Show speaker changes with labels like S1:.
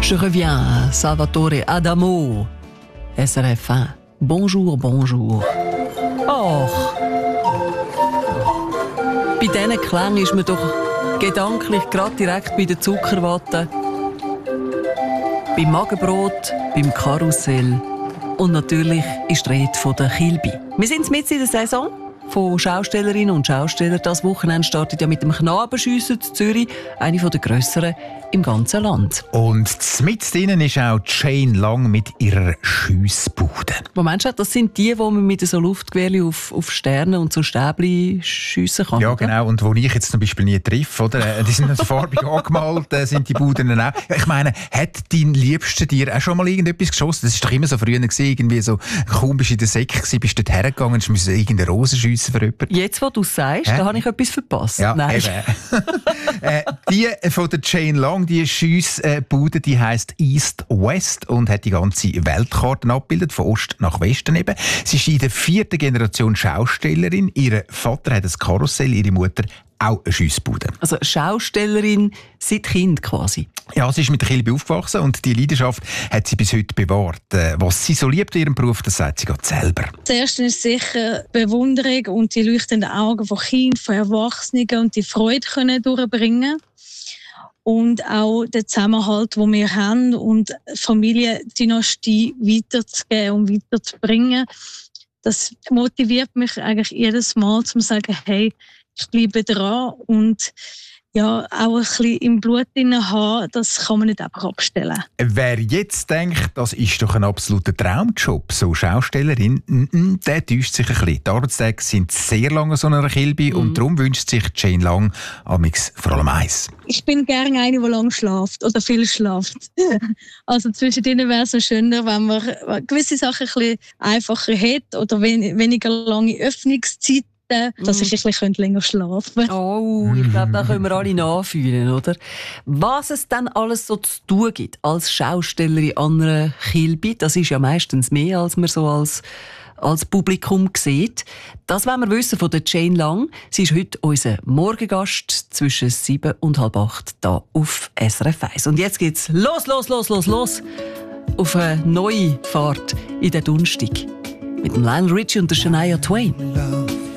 S1: Je reviens, Salvatore Adamo. SRF 1. Bonjour, bonjour. Och. Bei diesen Klängen ist man doch gedanklich gerade direkt bei der Zuckerwatte, beim Magenbrot, beim Karussell und natürlich ist die Rede von der Kilbi. Wir sind mitten in der Saison von Schaustellerinnen und Schaustellern. Das Wochenende startet ja mit dem Knabenschiessen in Zürich, eine der grösseren im ganzen Land.
S2: Und mit drinnen ist auch Jane Lang mit ihrer Schiessbude.
S1: Moment, das sind die, wo man mit so Luftgewehrchen auf Sterne und so Stäbchen schiessen kann.
S2: Ja, genau. Und wo ich jetzt zum Beispiel nie treffe, oder? Die sind so farbig angemalt, sind die Buden auch. Ja, ich meine, hat dein Liebster dir auch schon mal irgendetwas geschossen? Das war doch immer so früher gewesen, irgendwie so, kaum bist du in der Säcke gewesen, bist du dort hergegangen, du musst irgendeine Rose schiessen für jemanden.
S1: Jetzt, wo du es sagst, da habe ich etwas verpasst.
S2: Ja,
S1: nein.
S2: Die von der Jane Lang, die Schiessbude, die heisst East West und hat die ganze Weltkarte abgebildet, von Ost nach Westen eben. Sie ist in der 4. Generation Schaustellerin. Ihr Vater hat ein Karussell, ihre Mutter auch eine Schiessbude.
S1: Also Schaustellerin seit Kind quasi.
S2: Ja, sie ist mit der Kilbe aufgewachsen und die Leidenschaft hat sie bis heute bewahrt. Was sie so liebt in ihrem Beruf, das sagt sie gerade selber.
S3: Das Erste ist sicher Bewunderung und die leuchtenden Augen von Kindern, von Erwachsenen und die Freude können durchbringen. Und auch den Zusammenhalt, den wir haben und Familiendynastie weiterzugeben und weiterzubringen. Das motiviert mich eigentlich jedes Mal, zu sagen, hey, ich bleibe dran und ja, auch ein bisschen im Blut drin haben, das kann man nicht einfach abstellen.
S2: Wer jetzt denkt, das ist doch ein absoluter Traumjob, so Schaustellerin, der täuscht sich ein bisschen. Die Arbeitstage sind sehr lang an so einer Kilbe und darum wünscht sich Jane Lang amigs vor allem eins.
S3: Ich bin gerne eine, die lange schläft oder viel schläft. Also zwischendrin wäre es schöner, wenn man gewisse Sachen ein bisschen einfacher hat oder weniger lange Öffnungszeit, dass ich ein bisschen länger schlafen könnte.
S1: Oh, ich glaube, da können wir alle nachfühlen, oder? Was es dann alles so zu tun gibt als Schaustellerin an einer Kilbe, das ist ja meistens mehr, als man so als Publikum sieht. Das wollen wir wissen von der Jane Lang. Sie ist heute unser Morgengast zwischen 7 und halb 8 hier auf SRF 1. Und jetzt geht's los auf eine neue Fahrt in den Donnerstag mit dem Lionel Richie und der Shania Twain.